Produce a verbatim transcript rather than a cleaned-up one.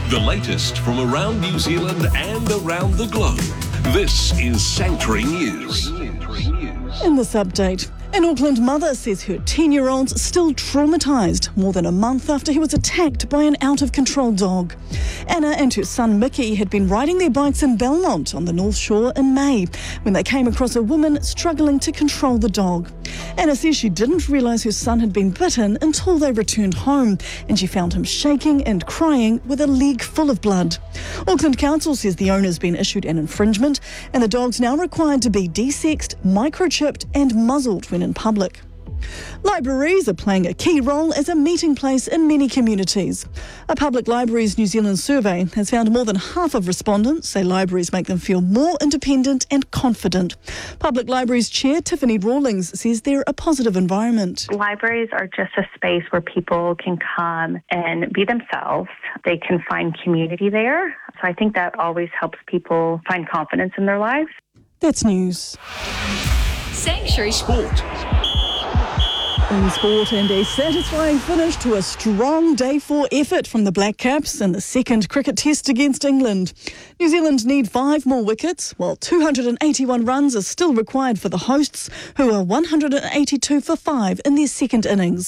The latest from around New Zealand and around the globe. This is Sanctuary News. In this update, an Auckland mother says her ten-year-old's still traumatised more than a month after he was attacked by an out-of-control dog. Anna and her son Mickey had been riding their bikes in Belmont on the North Shore in May when they came across a woman struggling to control the dog. Anna says she didn't realise her son had been bitten until they returned home, and she found him shaking and crying with a leg full of blood. Auckland Council says the owner's been issued an infringement and the dog's now required to be desexed, microchipped and muzzled when in public. Libraries are playing a key role as a meeting place in many communities. A Public Libraries New Zealand survey has found more than half of respondents say libraries make them feel more independent and confident. Public Libraries Chair Tiffany Rawlings says they're a positive environment. Libraries are just a space where people can come and be themselves. They can find community there. So I think that always helps people find confidence in their lives. That's news. Sanctuary Sport. In sport, and a satisfying finish to a strong day four effort from the Black Caps in the second cricket test against England. New Zealand need five more wickets, while two hundred eighty-one runs are still required for the hosts, who are one hundred eighty-two for five in their second innings.